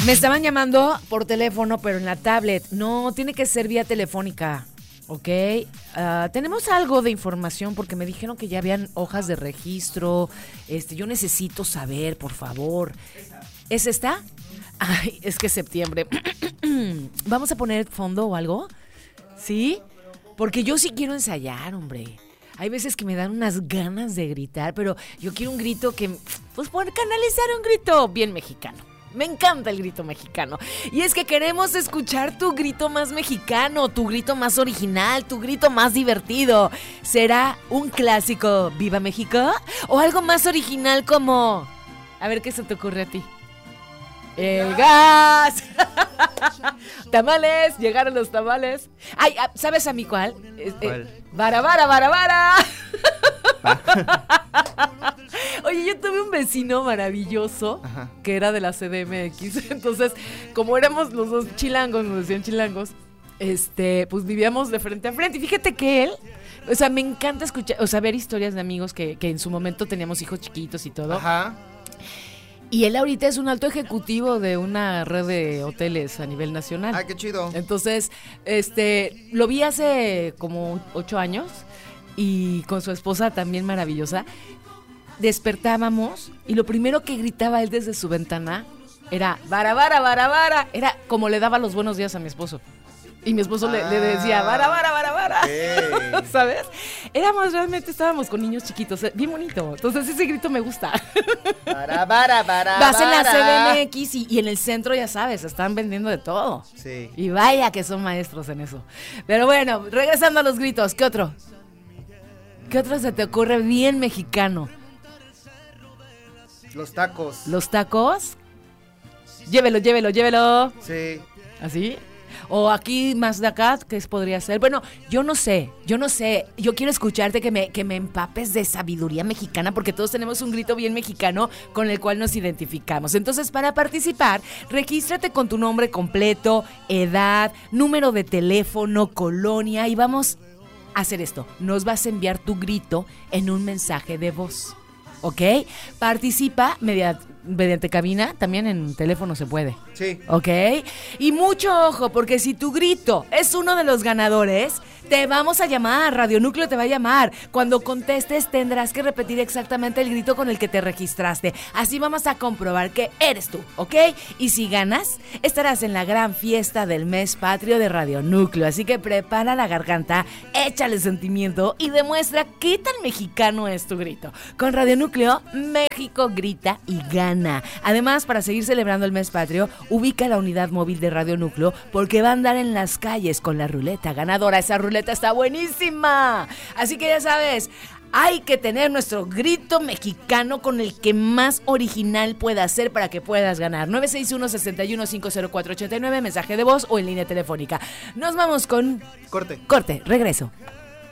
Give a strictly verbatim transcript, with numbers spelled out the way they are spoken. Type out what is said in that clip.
Me estaban llamando por teléfono, pero en la tablet. No, tiene que ser vía telefónica. Ok. Uh, tenemos algo de información porque me dijeron que ya habían hojas de registro. Este, yo necesito saber, por favor. ¿Es esta? Ay, es que es septiembre. ¿Vamos a poner fondo o algo? ¿Sí? Porque yo sí quiero ensayar, hombre. Hay veces que me dan unas ganas de gritar, pero yo quiero un grito que, pues, por canalizar un grito bien mexicano. Me encanta el grito mexicano. Y es que queremos escuchar tu grito más mexicano, tu grito más original, tu grito más divertido. ¿Será un clásico Viva México? ¿O algo más original como... A ver, ¿qué se te ocurre a ti? ¡El gas! Tamales, llegaron los tamales. Ay, ¿sabes a mí cuál? ¿Cuál? Eh, ¡Vara, vara, vara, vara! Oye, yo tuve un vecino maravilloso. Ajá. Que era de la C D M X. Entonces, como éramos los dos chilangos, nos decían chilangos, este, pues vivíamos de frente a frente. Y fíjate que él, o sea, me encanta escuchar, o sea, ver historias de amigos que, que en su momento teníamos hijos chiquitos y todo. Ajá. Y él ahorita es un alto ejecutivo de una red de hoteles a nivel nacional. Ah, qué chido. Entonces, este, lo vi hace como ocho años y con su esposa también maravillosa. Despertábamos y lo primero que gritaba él desde su ventana era vara, vara, vara, vara. Era como le daba los buenos días a mi esposo. Y mi esposo ah, le, le decía vara, vara, vara, vara. Hey. ¿Sabes? Éramos realmente, estábamos con niños chiquitos, bien bonito. Entonces ese grito me gusta. Vara, vara, vara. Vas en la C D M X y, y en el centro, ya sabes, están vendiendo de todo. Sí. Y vaya que son maestros en eso. Pero bueno, regresando a los gritos, ¿qué otro? ¿Qué otro se te ocurre bien mexicano? Los tacos. ¿Los tacos? Llévelo, llévelo, llévelo. Sí. ¿Así? O aquí más de acá, ¿qué podría ser? Bueno, yo no sé, yo no sé. Yo quiero escucharte que me, que me empapes de sabiduría mexicana, porque todos tenemos un grito bien mexicano con el cual nos identificamos. Entonces, para participar, regístrate con tu nombre completo, edad, número de teléfono, colonia, y vamos a hacer esto. Nos vas a enviar tu grito en un mensaje de voz. ¿Ok? Participa mediante, mediante cabina, también en teléfono se puede. Sí. ¿Ok? Y mucho ojo, porque si tu grito es uno de los ganadores, te vamos a llamar, Radio Núcleo te va a llamar. Cuando contestes tendrás que repetir exactamente el grito con el que te registraste. Así vamos a comprobar que eres tú, ¿ok? Y si ganas, estarás en la gran fiesta del mes patrio de Radio Núcleo. Así que prepara la garganta, échale sentimiento y demuestra qué tan mexicano es tu grito. Con Radio Núcleo, México grita y gana. Además, para seguir celebrando el mes patrio, ubica la unidad móvil de Radio Núcleo porque va a andar en las calles con la ruleta ganadora. Esa ruleta está buenísima. Así que ya sabes, hay que tener nuestro grito mexicano con el que más original pueda ser para que puedas ganar. nueve seis uno, seis uno, cinco cero cuatro ocho nueve, mensaje de voz o en línea telefónica. Nos vamos con... Corte. Corte, regreso.